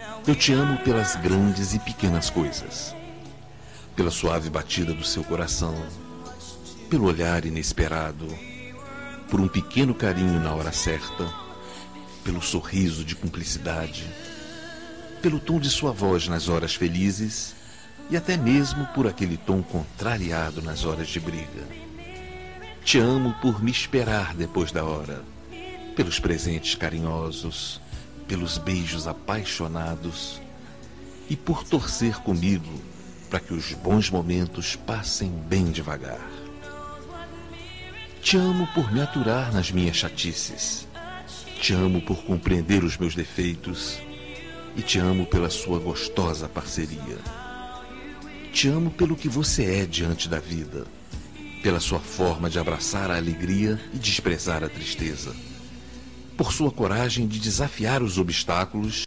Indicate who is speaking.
Speaker 1: Eu te amo pelas grandes e pequenas coisas, pela suave batida do seu coração, pelo olhar inesperado, por um pequeno carinho na hora certa, pelo sorriso de cumplicidade, pelo tom de sua voz nas horas felizes e até mesmo por aquele tom contrariado nas horas de briga. Te amo por me esperar depois da hora, pelos presentes carinhosos, pelos beijos apaixonados e por torcer comigo para que os bons momentos passem bem devagar. Te amo por me aturar nas minhas chatices. Te amo por compreender os meus defeitos e te amo pela sua gostosa parceria. Te amo pelo que você é diante da vida, pela sua forma de abraçar a alegria e desprezar a tristeza, por sua coragem de desafiar os obstáculos